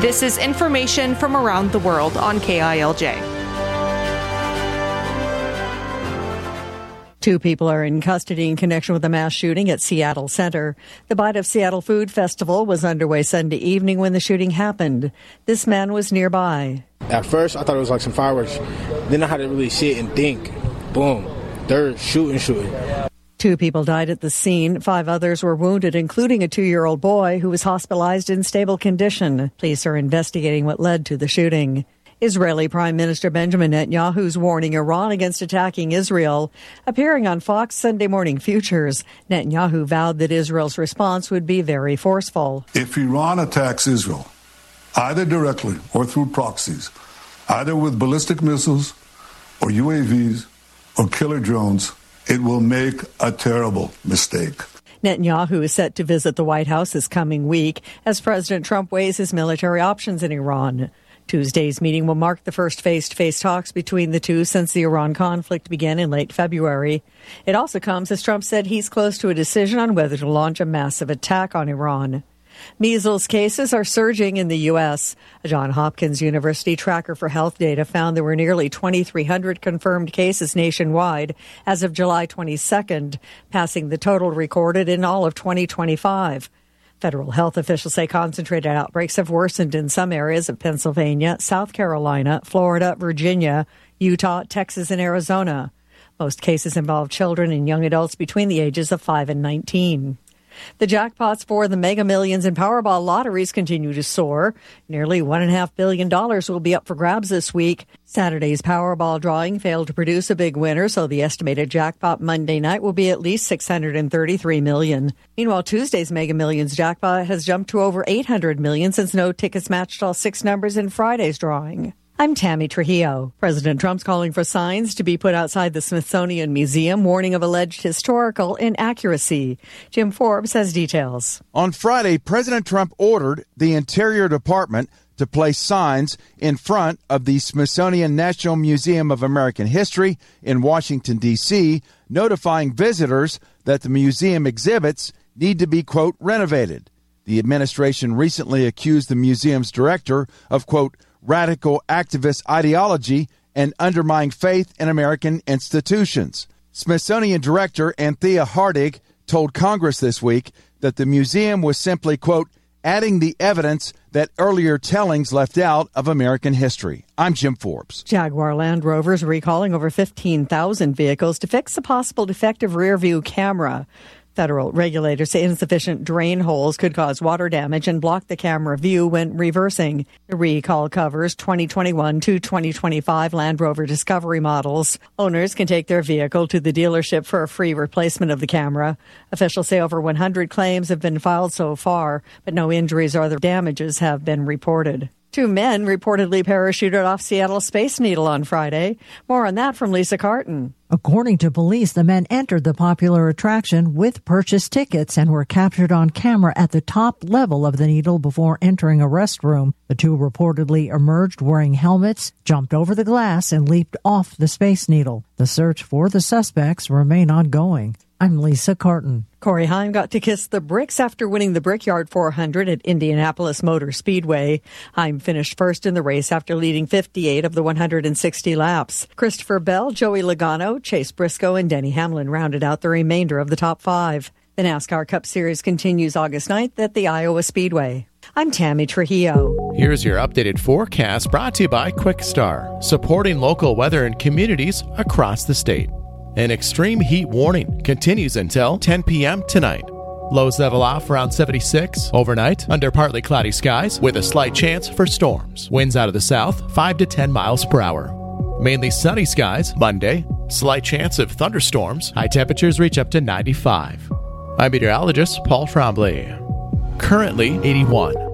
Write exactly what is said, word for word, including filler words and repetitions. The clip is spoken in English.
This is information from around the world on K I L J. Two people are in custody in connection with a mass shooting at Seattle Center. The Bite of Seattle Food Festival was underway Sunday evening when the shooting happened. This man was nearby. At first, I thought it was like some fireworks. Then I had to really sit and think. Boom. They're shooting, shooting. Two people died at the scene. Five others were wounded, including a two-year-old boy who was hospitalized in stable condition. Police are investigating what led to the shooting. Israeli Prime Minister Benjamin Netanyahu's warning Iran against attacking Israel. Appearing on Fox Sunday Morning Futures, Netanyahu vowed that Israel's response would be very forceful. If Iran attacks Israel, either directly or through proxies, either with ballistic missiles or U A Vs or killer drones, it will make a terrible mistake. Netanyahu is set to visit the White House this coming week as President Trump weighs his military options in Iran. Tuesday's meeting will mark the first face-to-face talks between the two since the Iran conflict began in late February. It also comes as Trump said he's close to a decision on whether to launch a massive attack on Iran. Measles cases are surging in the U S. A Johns Hopkins University tracker for health data found there were nearly twenty-three hundred confirmed cases nationwide as of July twenty-second, passing the total recorded in all of twenty twenty-five. Federal health officials say concentrated outbreaks have worsened in some areas of Pennsylvania, South Carolina, Florida, Virginia, Utah, Texas, and Arizona. Most cases involve children and young adults between the ages of five and nineteen. The jackpots for the Mega Millions and Powerball lotteries continue to soar. Nearly one point five billion dollars will be up for grabs this week. Saturday's Powerball drawing failed to produce a big winner, so the estimated jackpot Monday night will be at least six hundred thirty-three million dollars. Meanwhile, Tuesday's Mega Millions jackpot has jumped to over eight hundred million dollars since no tickets matched all six numbers in Friday's drawing. I'm Tammy Trujillo. President Trump's calling for signs to be put outside the Smithsonian Museum, warning of alleged historical inaccuracy. Jim Forbes has details. On Friday, President Trump ordered the Interior Department to place signs in front of the Smithsonian National Museum of American History in Washington, D C, notifying visitors that the museum exhibits need to be, quote, renovated. The administration recently accused the museum's director of, quote, radical activist ideology and undermining faith in American institutions. Smithsonian Director Anthea Hardig told Congress this week that the museum was simply, quote, adding the evidence that earlier tellings left out of American history. I'm Jim Forbes. Jaguar Land Rover's recalling over fifteen thousand vehicles to fix a possible defective rear-view camera. Federal regulators say insufficient drain holes could cause water damage and block the camera view when reversing. The recall covers twenty twenty-one to twenty twenty-five Land Rover Discovery models. Owners can take their vehicle to the dealership for a free replacement of the camera. Officials say over one hundred claims have been filed so far, but no injuries or other damages have been reported. Two men reportedly parachuted off Seattle Space Needle on Friday. More on that from Lisa Carton. According to police, the men entered the popular attraction with purchased tickets and were captured on camera at the top level of the Needle before entering a restroom. The two reportedly emerged wearing helmets, jumped over the glass, and leaped off the Space Needle. The search for the suspects remain ongoing. I'm Lisa Carton. Corey Heim got to kiss the bricks after winning the Brickyard four hundred at Indianapolis Motor Speedway. Heim finished first in the race after leading fifty-eight of the one hundred sixty laps. Christopher Bell, Joey Logano, Chase Briscoe, and Denny Hamlin rounded out the remainder of the top five. The NASCAR Cup Series continues August ninth at the Iowa Speedway. I'm Tammy Trujillo. Here's your updated forecast brought to you by Quickstar, supporting local weather and communities across the state. An extreme heat warning continues until ten p.m. tonight. Lows level off around seventy-six overnight under partly cloudy skies with a slight chance for storms. Winds out of the south five to ten miles per hour. Mainly sunny skies Monday. Slight chance of thunderstorms. High temperatures reach up to ninety-five. I'm meteorologist Paul Trombley. Currently eighty-one.